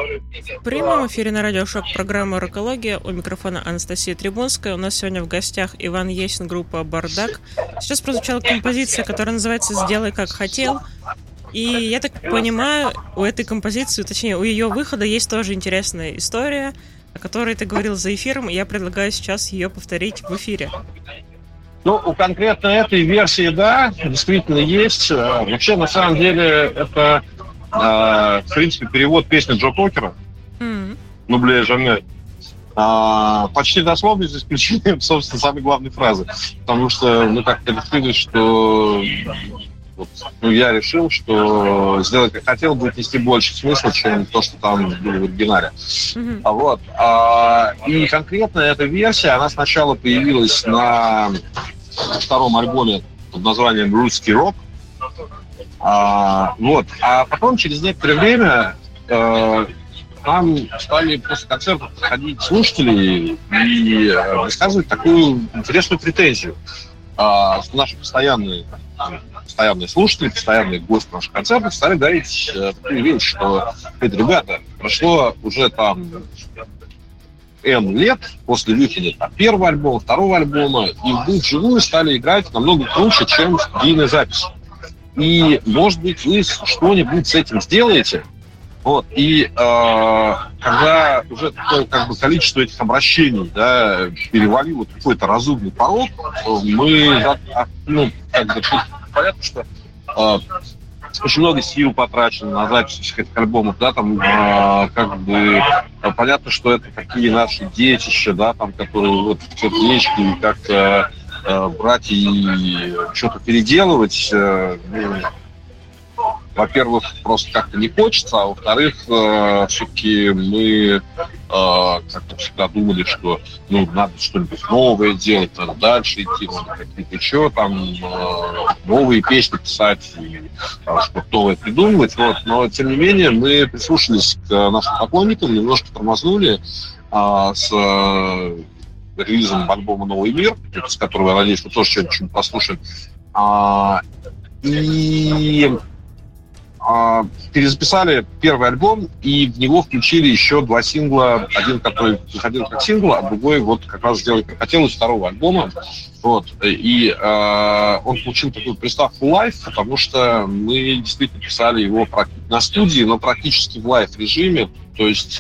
В прямом эфире на радио Шок программа «Рокология». У микрофона Анастасия Трибунская. У нас сегодня в гостях Иван Есин, группа «Бардак». Сейчас прозвучала композиция, которая называется «Сделай как хотел». И я так понимаю, у этой композиции, точнее, у ее выхода есть тоже интересная история, о которой ты говорил за эфиром, и я предлагаю сейчас ее повторить в эфире. Ну, у конкретно этой версии, да, действительно есть. Вообще, на самом деле, это, в принципе, перевод песни Джо Кокера. «N'oublie jamais». Почти дословно, за исключением, собственно, самой главной фразы. Потому что мы как-то решили, что... я решил, что «сделать как хотел» будет нести больше смысла, чем то, что там было в оригинале. И конкретно эта версия, она сначала появилась на втором альбоме под названием «Русский рок». А потом, через некоторое время, нам стали после концертов ходить слушатели и высказывать такую интересную претензию, что наши постоянные слушатели, постоянные гости наших концертов стали говорить такую вещь, что, ребята, прошло уже там N лет после выхода первого альбома, второго альбома, и вы вживую стали играть намного круче, чем студийная запись. И, может быть, вы что-нибудь с этим сделаете. И когда уже такое количество этих обращений, да, перевалило какой-то разумный порог, мы, понятно, что очень много сил потрачено на запись этих альбомов, да, там понятно, что это такие наши детища, да, там, которые в сердечке как-то брать и что-то переделывать. Во-первых, просто как-то не хочется, а во-вторых, все-таки мы как-то всегда думали, что надо что-нибудь новое делать, надо дальше идти, надо какие-то еще там новые песни писать и что-то новое придумывать. Но, тем не менее, мы прислушались к нашим поклонникам, немножко тормознули с релизом альбома «Новый мир», с которого, я надеюсь, мы тоже что-нибудь послушаем. Перезаписали первый альбом, и в него включили еще 2 сингла. Один, который выходил как сингл, а другой как раз сделали как хотел из второго альбома. И он получил такую приставку «Live», потому что мы действительно писали его на студии, но практически в лайв-режиме. То есть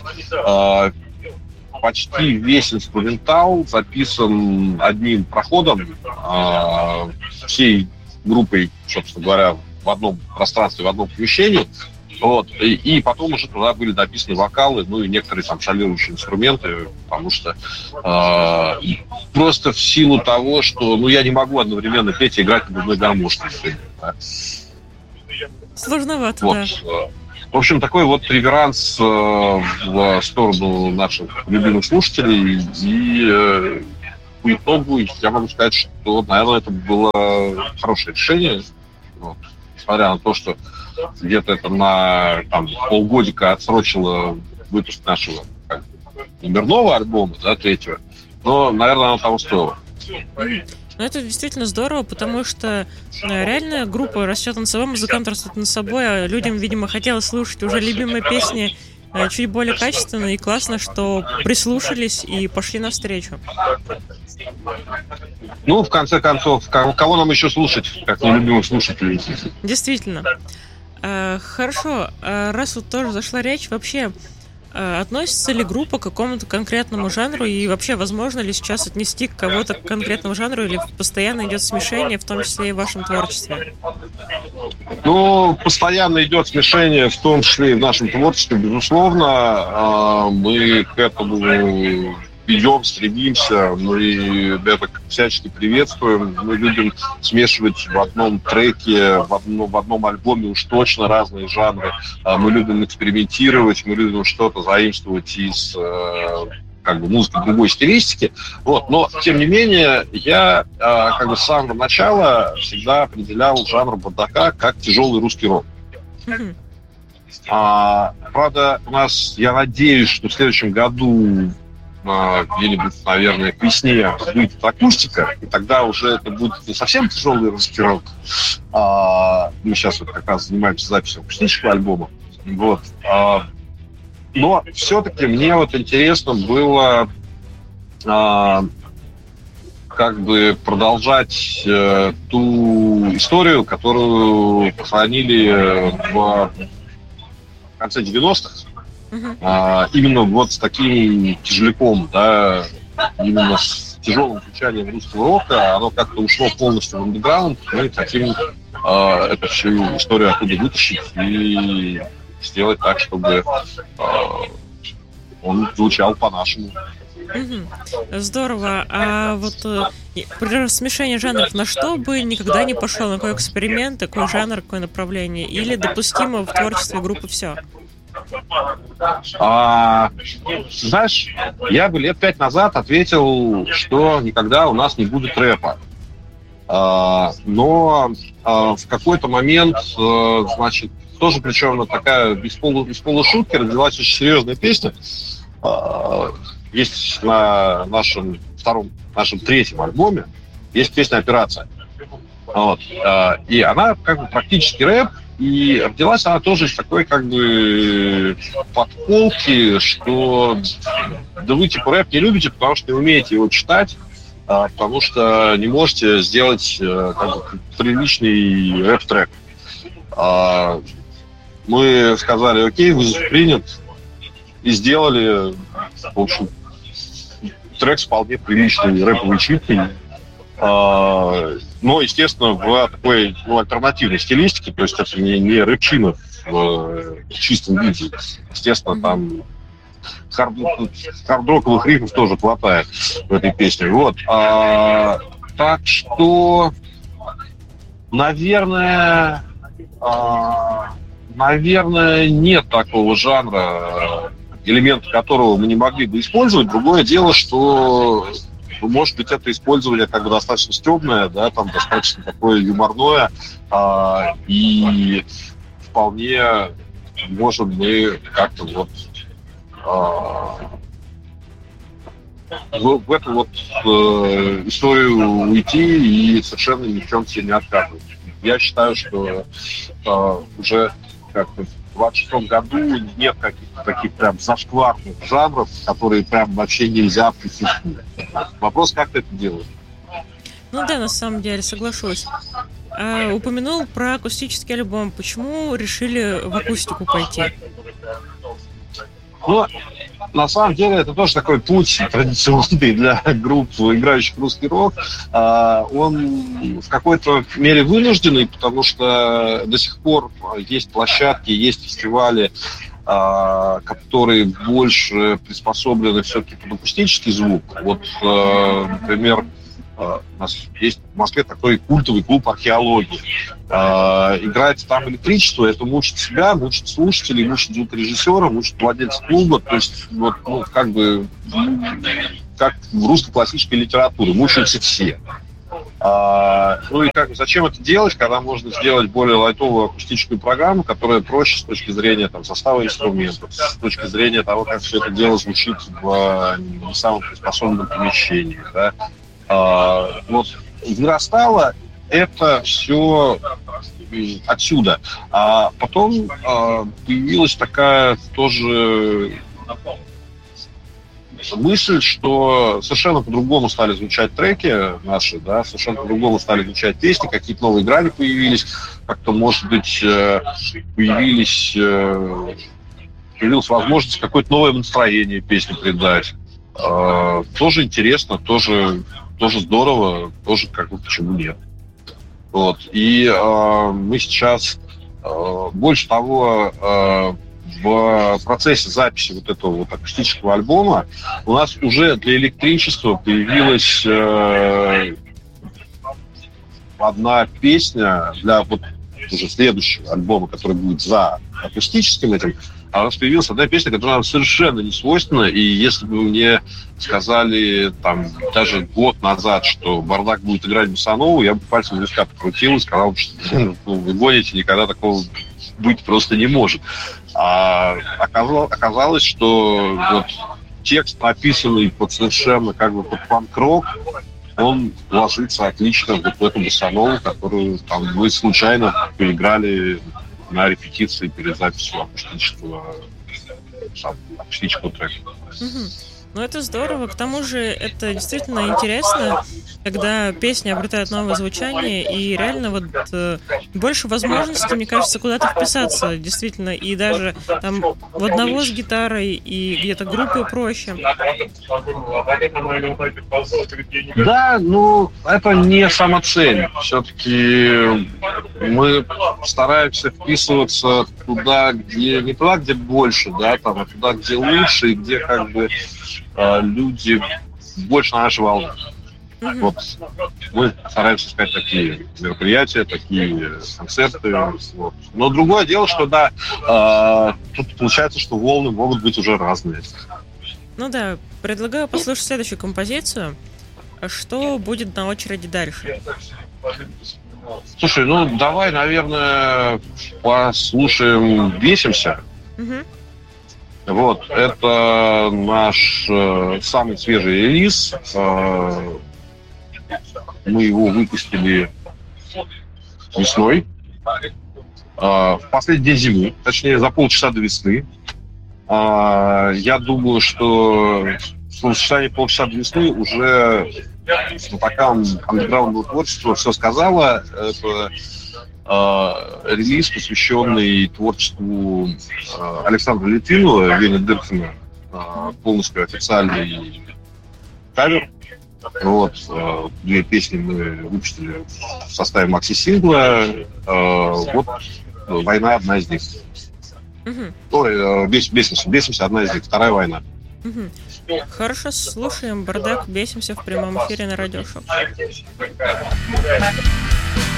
почти весь инструментал записан одним проходом, всей группой, собственно говоря, в одном пространстве, в одном помещении. И потом уже туда были дописаны вокалы, и некоторые там солирующие инструменты, потому что просто в силу того, что я не могу одновременно петь и играть на одной гармошке. Да. Сложновато, да. В общем, такой реверанс в сторону наших любимых слушателей. И по итогу я могу сказать, что, наверное, это было хорошее решение. Несмотря на то, что где-то это на полгодика отсрочило выпуск нашего номерного альбома, да, третьего, но, наверное, оно того стоило. Это действительно здорово, потому что реально группа растет над собой, музыкант растет над собой, а людям, видимо, хотелось слушать уже любимые песни чуть более качественно, и классно, что прислушались и пошли навстречу. В конце концов, кого нам еще слушать, как нелюбимых слушателей? Действительно. Хорошо, раз тоже зашла речь, вообще относится ли группа к какому-то конкретному жанру, и вообще возможно ли сейчас отнести кого-то к конкретному жанру, или постоянно идет смешение, в том числе и в вашем творчестве? Постоянно идет смешение, в том числе и в нашем творчестве, безусловно. Мы к этому идем, стремимся, мы это всячески приветствуем. Мы любим смешивать в одном треке, в одном альбоме уж точно разные жанры. Мы любим экспериментировать, мы любим что-то заимствовать из музыки другой стилистики. Но, тем не менее, я с самого начала всегда определял жанр бардака как тяжелый русский рок. Правда, у нас, я надеюсь, что в следующем году где-нибудь, наверное, к весне выйдет акустика, и тогда уже это будет не совсем тяжелый русский рок. Мы сейчас как раз занимаемся записью акустического альбома. Но все-таки мне вот интересно было как бы продолжать ту историю, которую похоронили в конце 90-х. Именно вот с таким тяжеляком, да, именно с тяжелым звучанием русского рока, оно как-то ушло полностью в андеграунд, мы хотим эту всю историю оттуда вытащить и сделать так, чтобы он звучал по-нашему. Здорово. А вот при смешении жанров на что бы никогда не пошел? На какой эксперимент, какой жанр, какое направление? Или допустимо в творчестве группы все? Знаешь, я бы лет 5 назад ответил, что никогда у нас не будет рэпа. Но в какой-то момент, значит, тоже причем такая без полушутки родилась очень серьезная песня. Есть на нашем третьем альбоме есть песня «Операция». Вот. И она как бы практически рэп, и родилась она тоже из такой как бы подколки, что да вы типа рэп не любите, потому что не умеете его читать, потому что не можете сделать как бы приличный рэп-трек. Мы сказали, окей, вызов принят, и сделали, в общем, трек с вполне приличной рэповой читкой. Но, естественно, в такой альтернативной стилистике, то есть это не рэпчина в чистом виде. Естественно, там хард-роковых рифов тоже хватает в этой песне. Вот. Так что, наверное, нет такого жанра, элементы которого мы не могли бы использовать. Другое дело, что, может быть, это использование как бы достаточно стебное, да, там достаточно такое юморное, и вполне можем мы как-то вот в эту вот историю уйти и совершенно ни в чем себе не отказывать. Я считаю, что уже как-то в 26-м году нет каких-то таких прям зашкварных жанров, которые прям вообще нельзя присутствовать. Вопрос, как ты это делаешь? Ну да, на самом деле, соглашусь. Упомянул про акустический альбом. Почему решили в акустику пойти? Ну, на самом деле, это тоже такой путь традиционный для групп, играющих русский рок. Он в какой-то мере вынужденный, потому что до сих пор есть площадки, есть фестивали, которые больше приспособлены все-таки под акустический звук. Вот, например, у нас есть в Москве такой культовый клуб «Археология». Играется там электричество, это мучит себя, мучит слушателей, мучит звукорежиссера, мучит владельца клуба. То есть, вот, ну, как бы, как в русской классической литературе, мучаются все. Ну и как, зачем это делать, когда можно сделать более лайтовую акустическую программу, которая проще с точки зрения там, состава инструментов, с точки зрения того, как все это дело звучит в не самом приспособленном помещении. Да? Вот вырастало это все отсюда. А потом появилась такая тоже мысль, что совершенно по-другому стали звучать треки наши, да, совершенно по-другому стали звучать песни, какие-то новые грани появились, как-то, может быть, появилась возможность какое-то новое настроение песни придать. Тоже интересно, тоже здорово, тоже как бы почему нет. Вот. И мы сейчас, больше того, в процессе записи вот этого вот акустического альбома у нас уже для электричества появилась одна песня для вот уже следующего альбома, который будет за акустическим этим. А у нас появилась одна песня, которая нам совершенно не свойственна. И если бы мне сказали там даже год назад, что Бардак будет играть босанову, я бы пальцем в виска покрутил и сказал, что вы гоните, никогда такого быть просто не может. А оказалось, что вот текст, написанный под совершенно как бы под панк-рок, он ложится отлично вот в эту босанову, которую там мы случайно поиграли на репетиции перед записью акустического трека. Ну, это здорово. К тому же это действительно интересно, когда песни обретают новое звучание, и реально вот больше возможностей, мне кажется, куда-то вписаться, действительно. И даже там в одного с гитарой, и где-то группы проще. Да, ну, это не самоцель. Все-таки мы стараемся вписываться туда, где не туда, где больше, да, там, а туда, где лучше, и где как бы люди больше на нашей волне. Вот мы стараемся искать такие мероприятия, такие концерты. Вот. Но другое дело, что да, тут получается, что волны могут быть уже разные. Ну да, предлагаю послушать следующую композицию. Что будет на очереди дальше? Слушай, ну давай, наверное, послушаем «Бесимся». Вот, это наш самый свежий релиз. Мы его выпустили весной. В последний день зимы, точнее, за полчаса до весны. Я думаю, что в сочетании полчаса до весны уже знатокам андеграундного творчества все сказала. Это релиз, посвященный творчеству Александра Литвинова, Вени Дыркина, полностью официальный кавер. Вот, 2 песни мы выпустили в составе макси-сингла. Вот «Война» одна из них. Ой, «Бесимся» одна из них, вторая «Война». Хорошо, слушаем «Бардак», «Бесимся» в прямом эфире на Радио Шок.